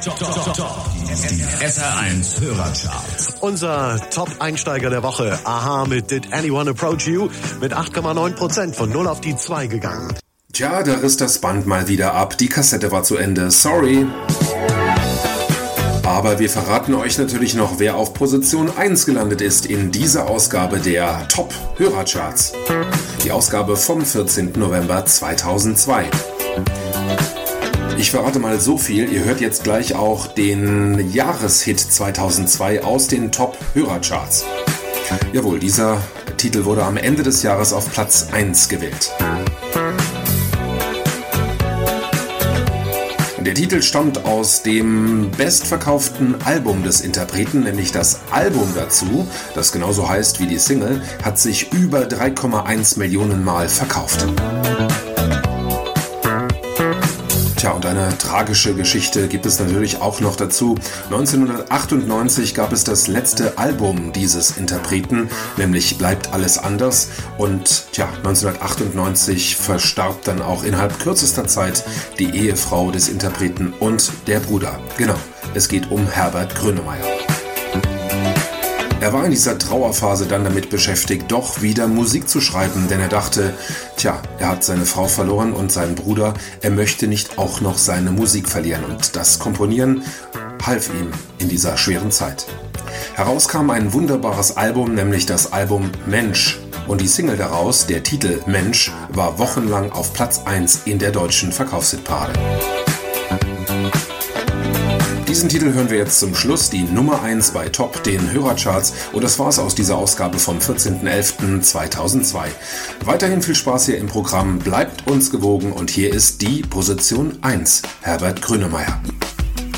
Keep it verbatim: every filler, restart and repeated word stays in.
Top, top, top, top. Die S R eins Hörercharts. Unser Top-Einsteiger der Woche, Aha mit Did Anyone Approach You, mit acht Komma neun Prozent von null auf die zwei gegangen. Tja, da riss das Band mal wieder ab. Die Kassette war zu Ende. Sorry. Aber wir verraten euch natürlich noch, wer auf Position eins gelandet ist in dieser Ausgabe der Top-Hörercharts. Die Ausgabe vom vierzehnten November zweitausendzwei. Ich verrate mal so viel, ihr hört jetzt gleich auch den Jahreshit zweitausendzwei aus den Top-Hörercharts. Jawohl, dieser Titel wurde am Ende des Jahres auf Platz eins gewählt. Der Titel stammt aus dem bestverkauften Album des Interpreten, nämlich das Album dazu, das genauso heißt wie die Single, hat sich über drei Komma eins Millionen Mal verkauft. Tja, und eine tragische Geschichte gibt es natürlich auch noch dazu. neunzehnhundertachtundneunzig gab es das letzte Album dieses Interpreten, nämlich Bleibt alles anders. Und tja, neunzehnhundertachtundneunzig verstarb dann auch innerhalb kürzester Zeit die Ehefrau des Interpreten und der Bruder. Genau, es geht um Herbert Grönemeyer. Er war in dieser Trauerphase dann damit beschäftigt, doch wieder Musik zu schreiben, denn er dachte, tja, er hat seine Frau verloren und seinen Bruder, er möchte nicht auch noch seine Musik verlieren, und das Komponieren half ihm in dieser schweren Zeit. Heraus kam ein wunderbares Album, nämlich das Album Mensch, und die Single daraus, der Titel Mensch, war wochenlang auf Platz eins in der deutschen Verkaufshitparade. Diesen Titel hören wir jetzt zum Schluss, die Nummer eins bei Top, den Hörercharts, und das war's aus dieser Ausgabe vom vierzehnten elften zweitausendzwei. Weiterhin viel Spaß hier im Programm, bleibt uns gewogen, und hier ist die Position eins, Herbert Grönemeyer.